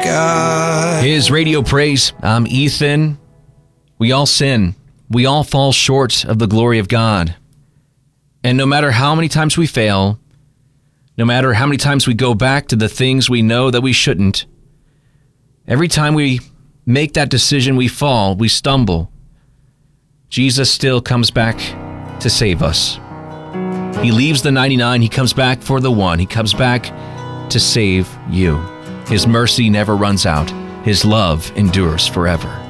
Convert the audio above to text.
God. His Radio Praise. I'm Ethan. We all sin. We all fall short of the glory of God. And no matter how many times we fail, no matter how many times we go back to the things we know that we shouldn't, every time we make that decision, we fall, we stumble. Jesus still comes back to save us. He leaves the 99, he comes back for the one. He comes back to save you. His mercy never runs out. His love endures forever.